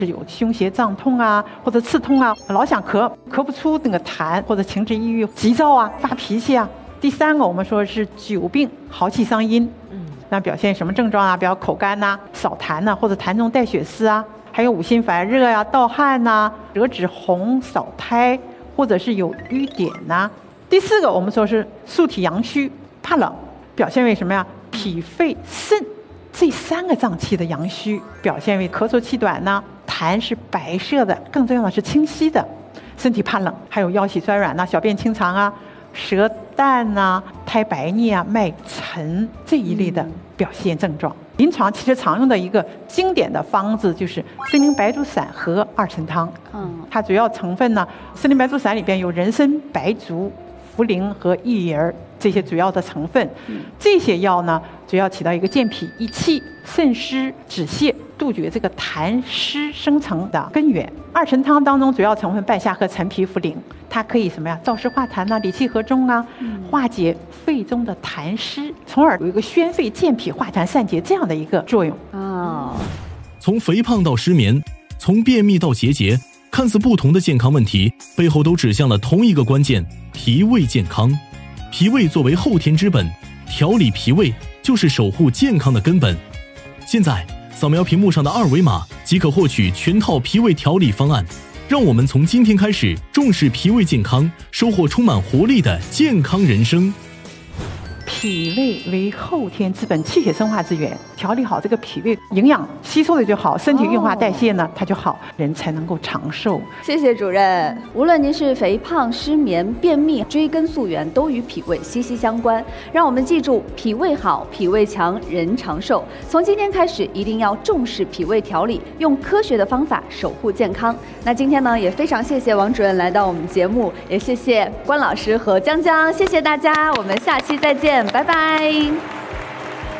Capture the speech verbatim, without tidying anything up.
有胸胁胀痛啊，或者刺痛啊，老想咳，咳不出那个痰，或者情志抑郁、急躁啊、发脾气啊。第三个，我们说是久病耗气伤阴，嗯，那表现什么症状啊？比如口干呐、啊、少痰呐、啊，或者痰中带血丝啊，还有五心烦热呀、啊、盗汗呐、啊、舌质红、少苔，或者是有瘀点呐、啊。第四个，我们说是素体阳虚，怕冷，表现为什么呀？脾肺肾这三个脏器的阳虚，表现为咳嗽气短呢，痰是白色的，更重要的是清晰的，身体怕冷，还有腰膝酸软呐、小便清长啊、舌淡呐、苔白腻啊、脉沉这一类的表现症状。临床其实常用的一个经典的方子就是参苓白术散和二陈汤。嗯，它主要成分呢，参苓白术散里边有人参、白术、茯苓和薏仁这些主要的成分。这些药呢，主要起到一个健脾益气、渗湿止泻、杜绝这个痰湿生成的根源。二陈汤当中主要成分半夏和陈皮、茯苓，它可以什么呀？燥湿化痰呐、啊，理气和中啊，化解肺中的痰湿，从而有一个宣肺健脾、化痰散结这样的一个作用。哦， 从肥胖到失眠，从便秘到结节，看似不同的健康问题，背后都指向了同一个关键：脾胃健康。脾胃作为后天之本，调理脾胃就是守护健康的根本。现在扫描屏幕上的二维码即可获取全套脾胃调理方案，让我们从今天开始重视脾胃健康，收获充满活力的健康人生。 脾胃为后天之本，气血生化之源，调理好这个脾胃，营养吸收的就好，身体运化代谢呢、哦、它就好，人才能够长寿。 谢谢主任。无论您是肥胖、失眠、便秘，追根溯源都与脾胃息息相关。让我们记住，脾胃好，脾胃强，人长寿。从今天开始，一定要重视脾胃调理，用科学的方法守护健康。那今天呢，也非常谢谢王主任来到我们节目，也谢谢关老师和江江，谢谢大家，我们下期再见。拜拜。